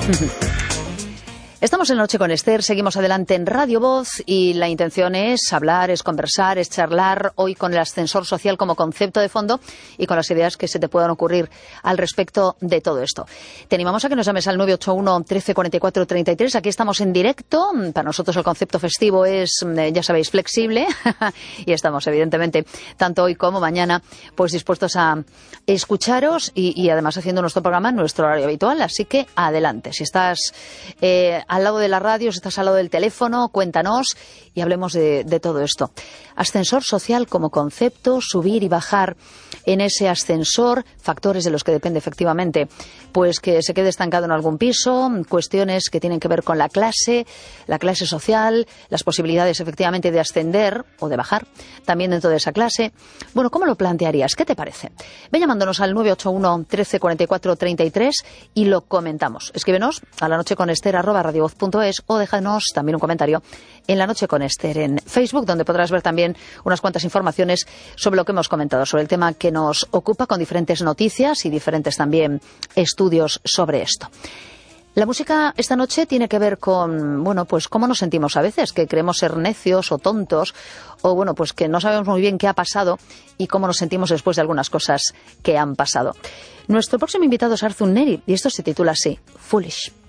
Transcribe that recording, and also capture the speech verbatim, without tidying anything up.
Estamos en Noche con Esther, seguimos adelante en Radio Voz y la intención es hablar, es conversar, es charlar hoy con el ascensor social como concepto de fondo y con las ideas que se te puedan ocurrir al respecto de todo esto. Te animamos a que nos llames al nueve ocho uno, trece, cuarenta y cuatro, treinta y tres. Aquí estamos en directo. Para nosotros el concepto festivo es, ya sabéis, flexible y estamos evidentemente tanto hoy como mañana pues dispuestos a escucharos y, y además haciendo nuestro programa en nuestro horario habitual. Así que adelante. Si estás eh, al lado de la radio, si estás al lado del teléfono, cuéntanos y hablemos de, de todo esto. Ascensor social como concepto, subir y bajar en ese ascensor, factores de los que depende efectivamente, pues que se quede estancado en algún piso, cuestiones que tienen que ver con la clase, la clase social, las posibilidades efectivamente de ascender o de bajar también dentro de esa clase. Bueno, ¿cómo lo plantearías? ¿Qué te parece? Ve llamándonos al nueve ocho uno, trece, cuarenta y cuatro, treinta y tres y lo comentamos. Escríbenos a la noche con Esther arroba radiovoz punto es o déjanos también un comentario en La Noche con Esther en Facebook, donde podrás ver también unas cuantas informaciones sobre lo que hemos comentado, sobre el tema que nos ocupa, con diferentes noticias y diferentes también estudios sobre esto. La música esta noche tiene que ver con, bueno, pues cómo nos sentimos a veces, que creemos ser necios o tontos, o bueno, pues que no sabemos muy bien qué ha pasado y cómo nos sentimos después de algunas cosas que han pasado. Nuestro próximo invitado es Arthur Neri y esto se titula así, Foolish.